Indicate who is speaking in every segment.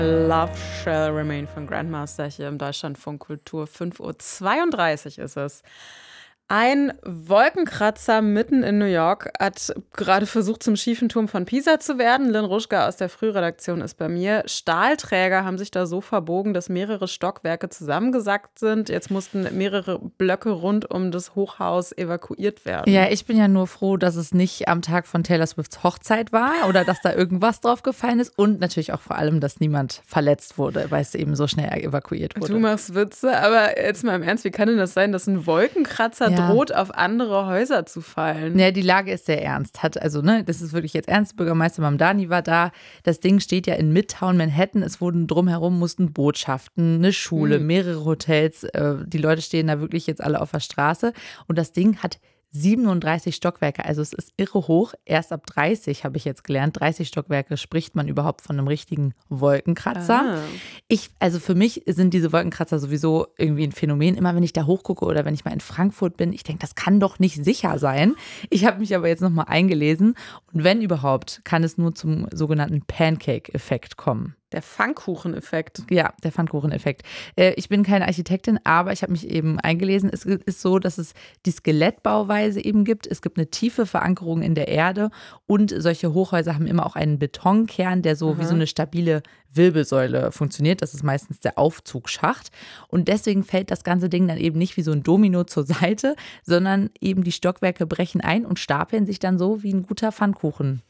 Speaker 1: Love Shall Remain von Grandmaster hier im Deutschlandfunk Kultur. 5:32 Uhr ist es. Ein Wolkenkratzer mitten in New York hat gerade versucht, zum schiefen Turm von Pisa zu werden. Lynn Ruschka aus der Frühredaktion ist bei mir. Stahlträger haben sich da so verbogen, dass mehrere Stockwerke zusammengesackt sind. Jetzt mussten mehrere Blöcke rund um das Hochhaus evakuiert werden.
Speaker 2: Ja, ich bin ja nur froh, dass es nicht am Tag von Taylor Swifts Hochzeit war oder dass da irgendwas drauf gefallen ist und natürlich auch vor allem, dass niemand verletzt wurde, weil es eben so schnell evakuiert wurde.
Speaker 1: Du machst Witze, aber jetzt mal im Ernst, wie kann denn das sein, dass ein Wolkenkratzer droht, auf andere Häuser zu fallen?
Speaker 2: Ja, die Lage ist sehr ernst. Das ist wirklich jetzt ernst. Bürgermeister Mamdani war da. Das Ding steht ja in Midtown Manhattan. Es wurden drumherum mussten Botschaften, eine Schule, mehrere Hotels. Die Leute stehen da wirklich jetzt alle auf der Straße. Und das Ding hat 37 Stockwerke, also es ist irre hoch. Erst ab 30 habe ich jetzt gelernt. 30 Stockwerke spricht man überhaupt von einem richtigen Wolkenkratzer. Also für mich sind diese Wolkenkratzer sowieso irgendwie ein Phänomen. Immer wenn ich da hochgucke oder wenn ich mal in Frankfurt bin, ich denke, das kann doch nicht sicher sein. Ich habe mich aber jetzt nochmal eingelesen und wenn überhaupt, kann es nur zum sogenannten Pancake-Effekt kommen.
Speaker 1: Der Pfannkucheneffekt.
Speaker 2: Ja, der Pfannkucheneffekt. Ich bin keine Architektin, aber ich habe mich eben eingelesen. Es ist so, dass es die Skelettbauweise eben gibt. Es gibt eine tiefe Verankerung in der Erde und solche Hochhäuser haben immer auch einen Betonkern, der so wie so eine stabile Wirbelsäule funktioniert. Das ist meistens der Aufzugsschacht. Und deswegen fällt das ganze Ding dann eben nicht wie so ein Domino zur Seite, sondern eben die Stockwerke brechen ein und stapeln sich dann so wie ein guter Pfannkuchen.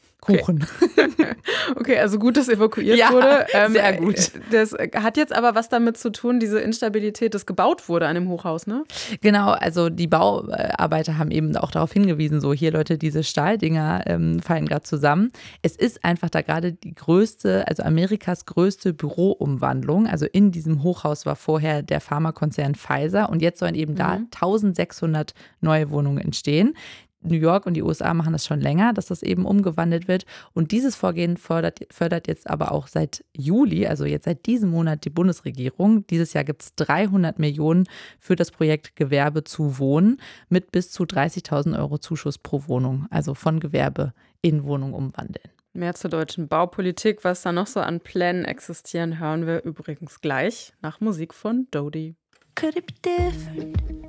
Speaker 1: Okay, also gut, dass evakuiert wurde.
Speaker 2: Sehr gut.
Speaker 1: Das hat jetzt aber was damit zu tun, diese Instabilität, dass gebaut wurde an dem Hochhaus, ne?
Speaker 2: Genau, also die Bauarbeiter haben eben auch darauf hingewiesen, so hier Leute, diese Stahldinger fallen gerade zusammen. Es ist einfach da gerade die größte, also Amerikas größte Büroumwandlung. Also in diesem Hochhaus war vorher der Pharmakonzern Pfizer und jetzt sollen eben da 1600 neue Wohnungen entstehen. New York und die USA machen das schon länger, dass das eben umgewandelt wird. Und dieses Vorgehen fördert jetzt aber auch seit Juli, also jetzt seit diesem Monat, die Bundesregierung. Dieses Jahr gibt es 300 Millionen für das Projekt Gewerbe zu Wohnen mit bis zu 30.000 € Zuschuss pro Wohnung. Also von Gewerbe in Wohnung umwandeln.
Speaker 1: Mehr zur deutschen Baupolitik, was da noch so an Plänen existieren, hören wir übrigens gleich nach Musik von Dodie.
Speaker 3: Could it be different?